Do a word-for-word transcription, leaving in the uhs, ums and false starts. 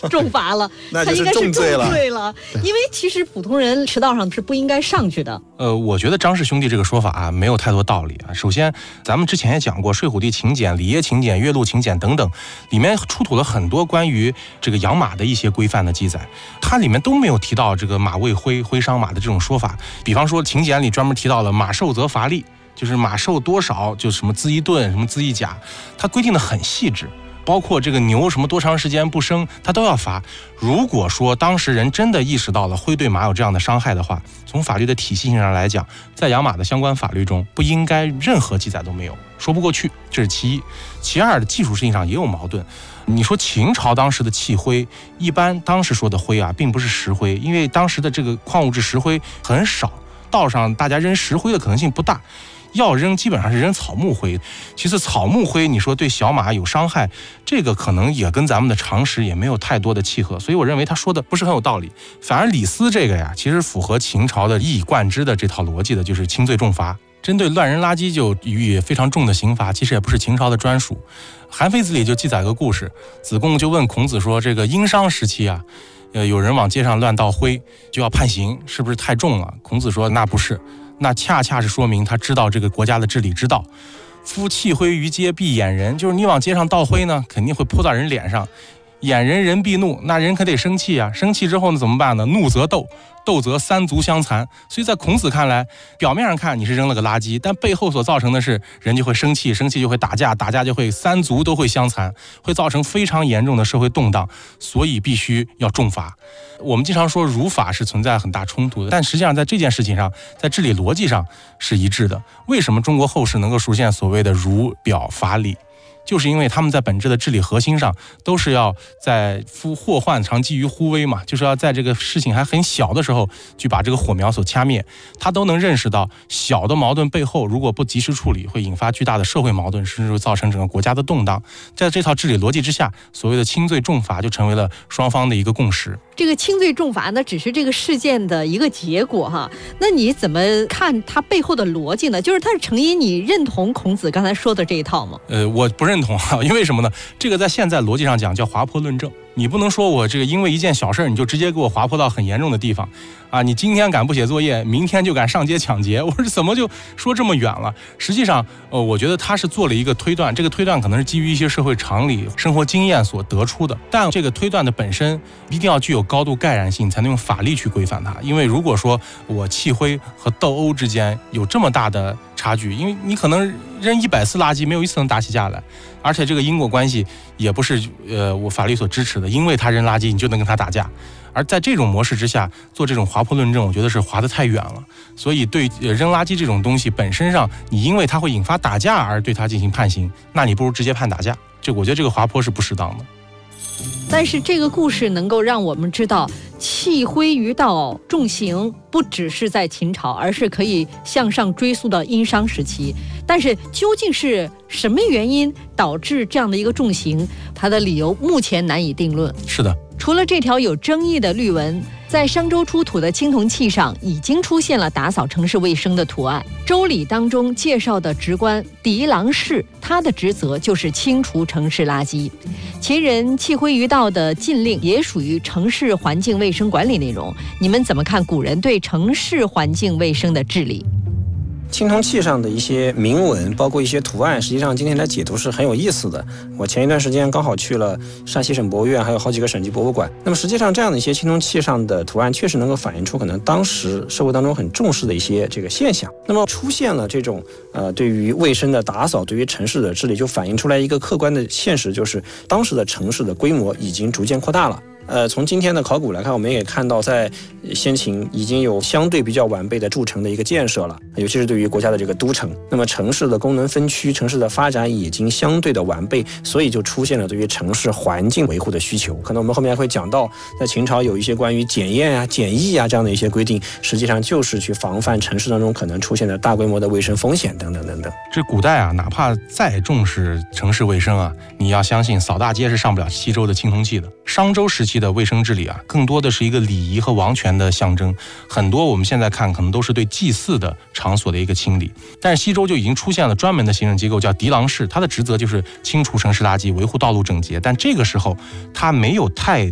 重罚了， 那就是重罪了。 他应该是重罪了，因为其实普通人驰道上是不应该上去的。 呃，我觉得张氏兄弟这个说法啊，没有太多道理啊。首先，咱们之前也讲过《睡虎地秦简》《里耶秦简》《岳麓秦简》等等，里面出土了很多关于这个养马的一些规范的记载，它里面都没有提到这个马未灰灰伤马的这种说法。比方说《秦简》里专门提到了马瘦则罚力，就是马瘦多少就什么资一顿，什么资一甲，它规定的很细致。包括这个牛什么多长时间不生，它都要罚。如果说当时人真的意识到了灰对马有这样的伤害的话，从法律的体系性上来讲，在养马的相关法律中不应该任何记载都没有，说不过去，这是其一。其二的技术性上也有矛盾。你说秦朝当时的弃灰，一般当时说的灰啊，并不是石灰，因为当时的这个矿物质石灰很少，道上大家扔石灰的可能性不大。要扔基本上是扔草木灰，其次草木灰你说对小马有伤害，这个可能也跟咱们的常识也没有太多的契合，所以我认为他说的不是很有道理。反而李斯这个呀，其实符合秦朝的一以贯之的这套逻辑的，就是轻罪重罚，针对乱扔垃圾就予以非常重的刑罚，其实也不是秦朝的专属。韩非子里就记载个故事，子贡就问孔子说，这个殷商时期啊，呃，有人往街上乱倒灰，就要判刑，是不是太重了？孔子说那不是，那恰恰是说明他知道这个国家的治理之道。夫弃灰于街必掩人，就是你往街上倒灰呢，肯定会泼到人脸上，掩人人必怒，那人可得生气啊，生气之后呢怎么办呢？怒则斗，斗则三足相残。所以在孔子看来，表面上看你是扔了个垃圾，但背后所造成的是人就会生气，生气就会打架，打架就会三足都会相残，会造成非常严重的社会动荡，所以必须要重罚。我们经常说儒法是存在很大冲突的，但实际上在这件事情上，在治理逻辑上是一致的。为什么中国后世能够实现所谓的儒表法理？就是因为他们在本质的治理核心上都是要在夫祸患常基于忽微嘛，就是要在这个事情还很小的时候去把这个火苗所掐灭。他都能认识到小的矛盾背后如果不及时处理，会引发巨大的社会矛盾，甚至会造成整个国家的动荡。在这套治理逻辑之下，所谓的轻罪重罚就成为了双方的一个共识。 这个轻罪重罚呢，只是这个事件的一个结果哈。那你怎么看它背后的逻辑呢？就是它是成因你认同孔子刚才说的这一套吗？ 呃，我不认同啊，因为什么呢？这个在现在逻辑上讲叫滑坡论证。你不能说我这个因为一件小事你就直接给我滑坡到很严重的地方啊！你今天敢不写作业，明天就敢上街抢劫，我说怎么就说这么远了？实际上，呃，我觉得他是做了一个推断，这个推断可能是基于一些社会常理、生活经验所得出的，但这个推断的本身一定要具有高度盖然性，才能用法律去规范它。因为如果说我弃灰和斗殴之间有这么大的差距，因为你可能扔一百次垃圾，没有一次能打起架来，而且这个因果关系也不是呃我法律所支持的，因为他扔垃圾你就能跟他打架。而在这种模式之下做这种滑坡论证，我觉得是滑得太远了。所以对扔垃圾这种东西本身上，你因为它会引发打架而对它进行判刑，那你不如直接判打架。这我觉得这个滑坡是不适当的。 但是这个故事能够让我们知道，弃灰于道重刑不只是在秦朝，而是可以向上追溯到殷商时期。但是究竟是什么原因导致这样的一个重刑，它的理由目前难以定论。 是的， 除了这条有争议的律文，在商周出土的青铜器上已经出现了打扫城市卫生的图案。周礼当中介绍的职官狄郎氏，他的职责就是清除城市垃圾。秦人弃灰于道的禁令也属于城市环境卫生管理内容。你们怎么看古人对城市环境卫生的治理？ 青铜器上的一些铭文，包括一些图案，实际上今天来解读是很有意思的。我前一段时间刚好去了山西省博物院，还有好几个省级博物馆。那么实际上这样的一些青铜器上的图案，确实能够反映出可能当时社会当中很重视的一些这个现象。那么出现了这种呃对于卫生的打扫，对于城市的治理，就反映出来一个客观的现实，就是当时的城市的规模已经逐渐扩大了。呃，从今天的考古来看，我们也看到，在先秦已经有相对比较完备的筑城的一个建设了，尤其是对于国家的这个都城。那么城市的功能分区、城市的发展已经相对的完备，所以就出现了对于城市环境维护的需求。可能我们后面会讲到，在秦朝有一些关于检验啊、检疫啊这样的一些规定，实际上就是去防范城市当中可能出现的大规模的卫生风险等等等等。 这古代啊，哪怕再重视城市卫生啊，你要相信扫大街是上不了西周的青铜器的。商周时期的卫生治理啊，更多的是一个礼仪和王权的象征，很多我们现在看可能都是对祭祀的场所的一个清理。但是西周就已经出现了专门的行政机构，叫狄郎氏，它的职责就是清除城市垃圾，维护道路整洁。但这个时候它没有太